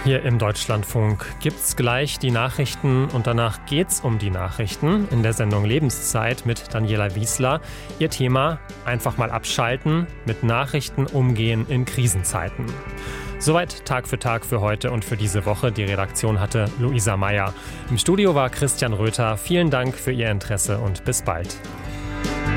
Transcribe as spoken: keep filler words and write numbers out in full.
Hier im Deutschlandfunk gibt's gleich die Nachrichten und danach geht's um die Nachrichten in der Sendung Lebenszeit mit Daniela Wiesler. Ihr Thema: einfach mal abschalten, mit Nachrichten umgehen in Krisenzeiten. Soweit Tag für Tag für heute und für diese Woche. Die Redaktion hatte Luisa Meyer. Im Studio war Christian Röther. Vielen Dank für Ihr Interesse und bis bald.